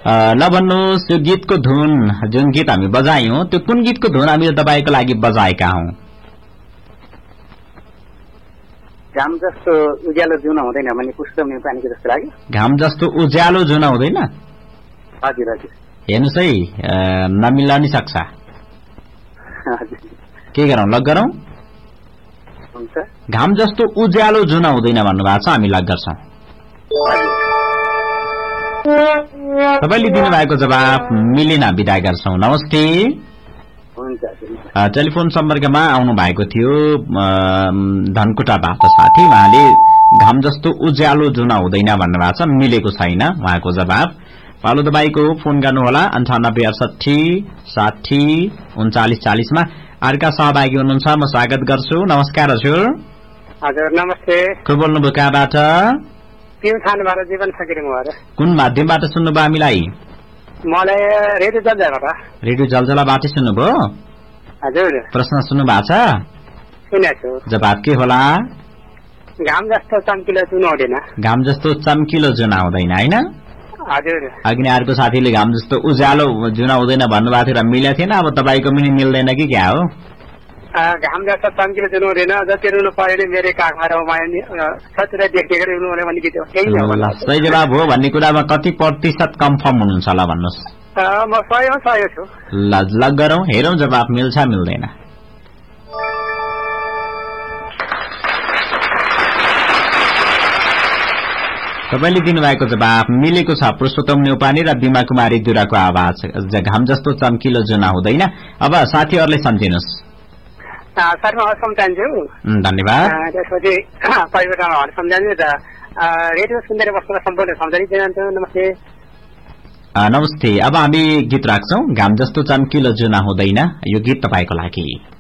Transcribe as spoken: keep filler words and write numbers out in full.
नभन्नुहोस् यो गीतको धुन जुन गीत हामी बजायौं त्यो कुन गीतको धुन हामी तपाईको लागि बजाएका हौं? घाम जस्तो उज्यालो जुन हुँदैन भने पुष्पम नेपालीको जस्तो लाग्यो। घाम जस्तो उज्यालो जुन हुँदैन? हजुर हजुर। हेर्नुस् है नमिल्न नि सक्छ। हजुर। के गरौं लग गरौं? हुन्छ। घाम जस्तो उज्यालो जुन हुँदैन भन्नुभएको छ हामी लग गर्छौं। तपाईले दिनुभएको जवाफ मिलेन बिदा गर्छौं। नमस्ते। हुन्छ। टेलिफोन सम्पर्कमा आउनु भएको थियो धनकुटाबाट साथी, उहाँले घाम जस्तो उज्यालो जुन हुँदैन भन्नुभएको छ, मिलेको छैन उहाँको जवाफ। पालो तपाईको फोन गर्नुहोला अन्ठानब्बे अडसठी साठी उन्चालिस चालिसमा। अर्का सहभागी हुनुहुन्छ, म स्वागत गर्छु। नमस्कार हजुर। हजुर नमस्ते। को बोल्नुभयो कहाँबाट? प्युठानबाट जीवन सकिरहनु भयो। कुन माध्यमबाट सुन्नुभयो हामीलाई? मलाई रेडियो जलजलाबाट। रेडियो जलजलाबाट सुन्नुभयो? हजुर। प्रश्न सुन्नु भएको छ? सुनेछु। जवाब के होला? घाम जस्तो चम्किलो जुन हुँदैन। घाम जस्तो चम्किलो जुन हुँदैन हैन? हजुर। अघि अर्को साथीले घाम जस्तो उज्यालो जुन हुँदैन भन्नुभएको थियो र मिलेको थिएन। अब तपाईको पनि मिल्दैन कि क्या हो? घाम जस्तो चम्किलो जुन हुँदैन, जति रुनु पर्यो नि मेरो काखमा सचुरा देख्दै रुनु पर्यो भन्ने गीत हो। सही जवाब हो भन्ने कुरामा कति प्रतिशत कन्फर्म हुनुहुन्छ होला भन्नुहोस्? म सय सय छु। ल लग गरौं, हेरौं जवाब मिल्छ मिल्दैन। तपाईले दिनुभएको जवाब मिलेको छ। पुरुषोत्तम न्यौपाने र बिमा कुमारी दुराको आवाज घाम जस्तो चम्किलो जुन हुँदैन। अब साथीहरुले सम्झिनुस्। सर म सम्झन्छु। धन्यवाद। त्यसपछि परिवारमा सम्झन्छु त रेडियो सुन्दै बस्न सम्पूर्ण सम्झनी दिन्छु। नमस्ते। नमस्ते। अब हामी गीत राख्छौं, घाम जस्तो चम्किलो जुन हुँदैन। यो गीत तपाईको लागि।